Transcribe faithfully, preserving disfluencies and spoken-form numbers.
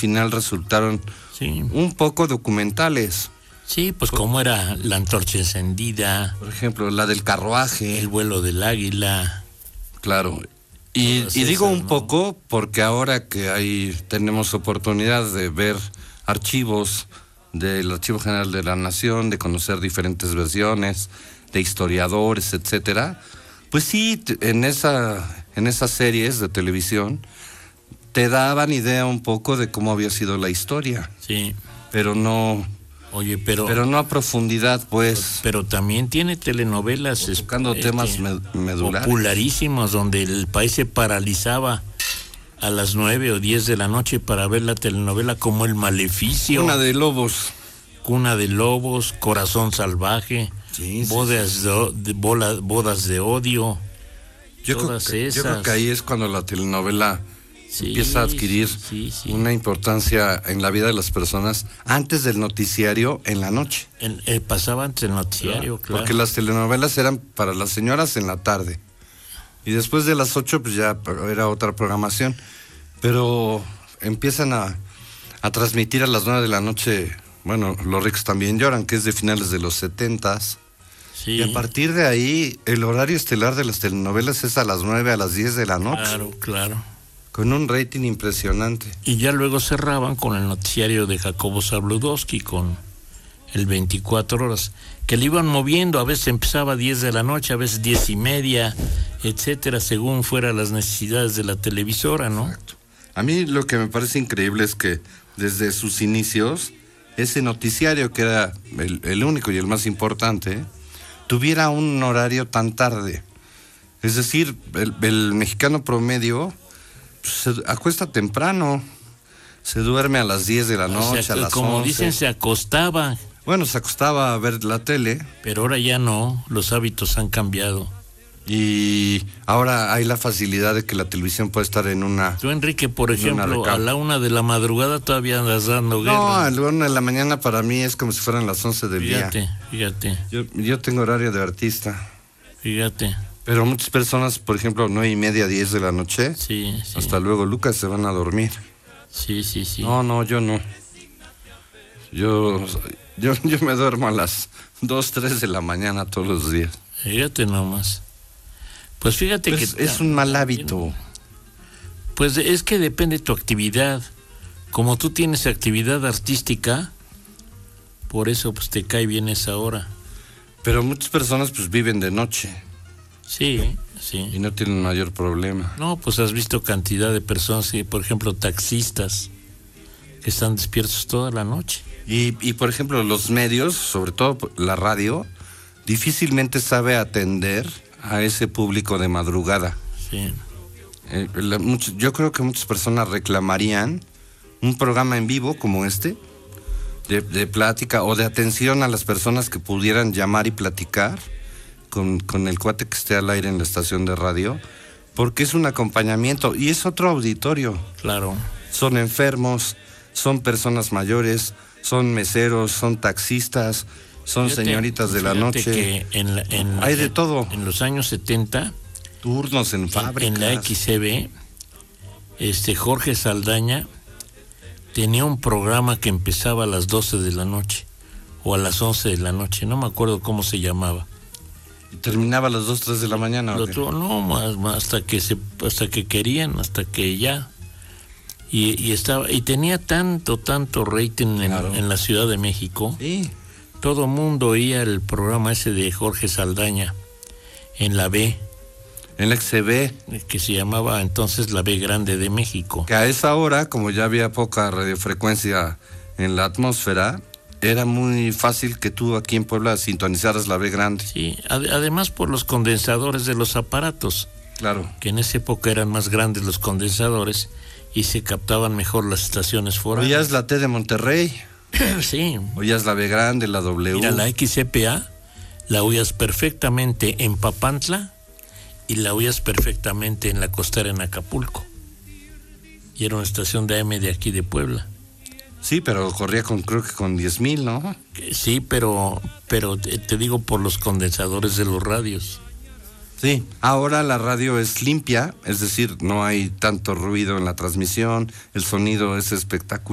final resultaron sí. un poco documentales. Sí, pues por, como era La Antorcha Encendida. Por ejemplo, la del carruaje. El vuelo del águila. Claro. Y, y digo un ¿no? poco porque ahora que hay tenemos oportunidad de ver archivos del Archivo General de la Nación, de conocer diferentes versiones, de historiadores, etcétera. Pues sí, en esa, en esas series de televisión te daban idea un poco de cómo había sido la historia. Sí. Pero no. Oye, pero. Pero no a profundidad, pues. Pero, pero también tiene telenovelas. Tocando este, temas medulares. Popularísimos, donde el país se paralizaba a las nueve o diez de la noche para ver la telenovela, como El Maleficio. Cuna de Lobos. Cuna de Lobos, Corazón Salvaje. Sí, bodas, sí, sí. De, bola, bodas de odio. Yo todas creo, que, esas. yo creo que ahí es cuando la telenovela sí, empieza a adquirir sí, sí. una importancia en la vida de las personas antes del noticiario en la noche. En, eh, pasaba antes del noticiario, claro. Porque las telenovelas eran para las señoras en la tarde. Y después de las ocho, pues ya era otra programación. Pero empiezan a, a transmitir a las nueve de la noche, bueno, Los ricos también lloran, que es de finales de los setentas. Sí. Y a partir de ahí, el horario estelar de las telenovelas es a las nueve, a las diez de la noche. Claro, claro. Con un rating impresionante. Y ya luego cerraban con el noticiario de Jacobo Zabludowski, con el veinticuatro horas, que le iban moviendo, a veces empezaba a diez de la noche, a veces diez y media, etcétera, según fueran las necesidades de la televisora, ¿no? Exacto. A mí lo que me parece increíble es que desde sus inicios, ese noticiario, que era el, el único y el más importante, tuviera un horario tan tarde. Es decir, el, el mexicano promedio pues, se acuesta temprano, se duerme a las diez de la noche, o sea, a las como once. Dicen, se acostaba. Bueno, se acostaba a ver la tele. Pero ahora ya no, los hábitos han cambiado. Y ahora hay la facilidad de que la televisión puede estar en una... Tú, Enrique, por ejemplo, a la una de la madrugada todavía andas dando guerra. No, a la una de la mañana para mí es como si fueran las once del fíjate, día. Fíjate, yo, yo tengo horario de artista. Fíjate. Pero muchas personas, por ejemplo, nueve y media, diez de la noche, sí, sí. hasta luego, Lucas, se van a dormir. Sí, sí, sí. No, no, yo no. Yo, yo, yo me duermo a las dos, tres de la mañana todos los días. Fíjate nomás. Pues fíjate pues que... Es un mal hábito. Pues es que depende de tu actividad. Como tú tienes actividad artística, por eso pues te cae bien esa hora. Pero muchas personas pues viven de noche. Sí, sí. Y no tienen mayor problema. No, pues has visto cantidad de personas, que, por ejemplo, taxistas, que están despiertos toda la noche. Y, y por ejemplo, los medios, sobre todo la radio, difícilmente sabe atender a ese público de madrugada. Sí. Eh, la, mucho, yo creo que muchas personas reclamarían un programa en vivo como este, de, de plática o de atención a las personas que pudieran llamar y platicar con, con el cuate que esté al aire en la estación de radio, porque es un acompañamiento y es otro auditorio. Claro. Son enfermos, son personas mayores, son meseros, son taxistas, son fíjate, señoritas de la noche. Que en la, en, hay de en, todo. En los años setenta, turnos en fábricas. En, en la X C B, este Jorge Saldaña tenía un programa que empezaba a las doce de la noche o a las once de la noche, no me acuerdo cómo se llamaba. ¿Y terminaba a las dos, tres de la mañana? Lo tuvo, no, más, más hasta que se, hasta que querían, hasta que ya. Y, y estaba y tenía tanto, tanto rating en, claro. en la Ciudad de México. Sí. Todo mundo oía el programa ese de Jorge Saldaña en la B. En la X C B. Que se llamaba entonces la B Grande de México. Que a esa hora, como ya había poca radiofrecuencia en la atmósfera, era muy fácil que tú aquí en Puebla sintonizaras la B Grande. Sí, ad- además por los condensadores de los aparatos. Claro. Que en esa época eran más grandes los condensadores y se captaban mejor las estaciones foráneas. Oías la T de Monterrey. Sí. Oías la B Grande, la W. Mira, la X C P A la oías perfectamente en Papantla y la oías perfectamente en la costera en Acapulco. Y era una estación de A M de aquí de Puebla. Sí, pero corría con, creo que con diez mil, ¿no? Sí, pero, pero te, te digo por los condensadores de los radios. Sí, ahora la radio es limpia, es decir, no hay tanto ruido en la transmisión, el sonido es espectacular.